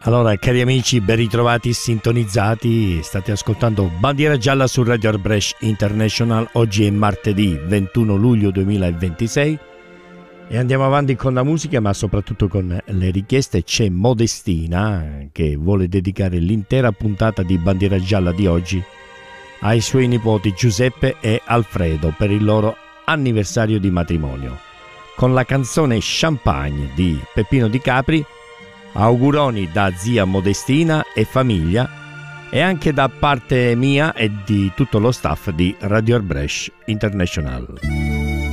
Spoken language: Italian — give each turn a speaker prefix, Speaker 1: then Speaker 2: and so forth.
Speaker 1: Allora, cari amici, ben ritrovati, sintonizzati, state ascoltando Bandiera Gialla su Radio Arbresh International. Oggi è martedì 21 luglio 2026 e andiamo avanti con la musica, ma soprattutto con le richieste. C'è Modestina che vuole dedicare l'intera puntata di Bandiera Gialla di oggi ai suoi nipoti Giuseppe e Alfredo per il loro anniversario di matrimonio. Con la canzone Champagne di Peppino Di Capri, auguroni da zia Modestina e famiglia e anche da parte mia e di tutto lo staff di Radio Arbresh International.